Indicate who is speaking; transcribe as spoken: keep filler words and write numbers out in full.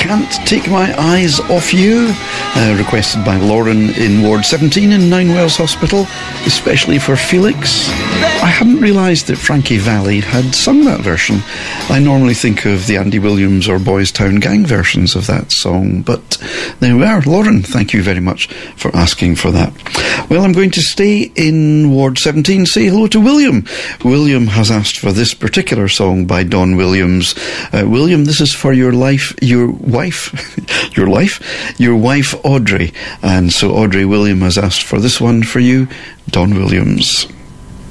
Speaker 1: Can't Take My Eyes Off You, uh, requested by Lauren in Ward seventeen in Nine Wells Hospital, especially for Felix. I hadn't realised that Frankie Valli had sung that version. I normally think of the Andy Williams or Boys Town Gang versions of that song, but there we are. Lauren, thank you very much for asking for that. Well, I'm going to stay in Ward seventeen, say hello to William. William has asked for this particular song by Don Williams. Uh, William, this is for your life, your wife, your life, your wife Audrey. And so Audrey, William has asked for this one for you, Don Williams.